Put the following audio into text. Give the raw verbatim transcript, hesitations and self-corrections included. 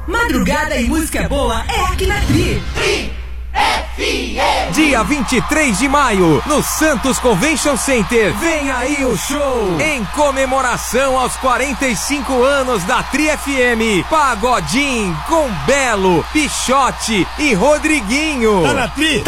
Madrugada e música boa é aqui na Tri. Tri F M. Dia vinte e três de maio, no Santos Convention Center. Vem aí o show em comemoração aos quarenta e cinco anos da Tri F M. Pagodinho com Belo, Pichote e Rodriguinho. Tá na Tri?